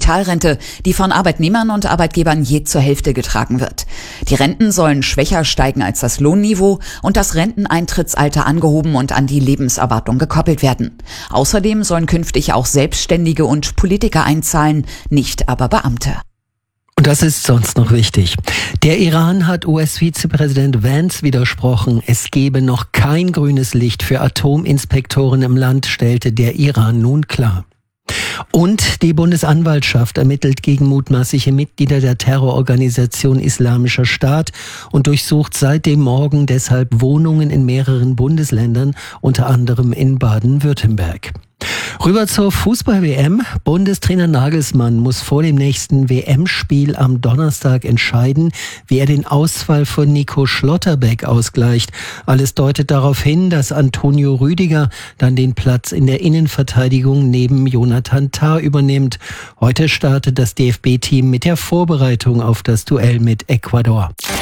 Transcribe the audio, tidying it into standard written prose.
Kapitalrente, die von Arbeitnehmern und Arbeitgebern je zur Hälfte getragen wird. Die Renten sollen schwächer steigen als das Lohnniveau und das Renteneintrittsalter angehoben und an die Lebenserwartung gekoppelt werden. Außerdem sollen künftig auch Selbstständige und Politiker einzahlen, nicht aber Beamte. Und das ist sonst noch wichtig. Der Iran hat US-Vizepräsident Vance widersprochen. Es gebe noch kein grünes Licht für Atominspektoren im Land, stellte der Iran nun klar. Und die Bundesanwaltschaft ermittelt gegen mutmaßliche Mitglieder der Terrororganisation Islamischer Staat und durchsucht seit dem Morgen deshalb Wohnungen in mehreren Bundesländern, unter anderem in Baden-Württemberg. Rüber zur Fußball-WM. Bundestrainer Nagelsmann muss vor dem nächsten WM-Spiel am Donnerstag entscheiden, wie er den Ausfall von Nico Schlotterbeck ausgleicht. Alles deutet darauf hin, dass Antonio Rüdiger dann den Platz in der Innenverteidigung neben Jonathan Tah übernimmt. Heute startet das DFB-Team mit der Vorbereitung auf das Duell mit Ecuador.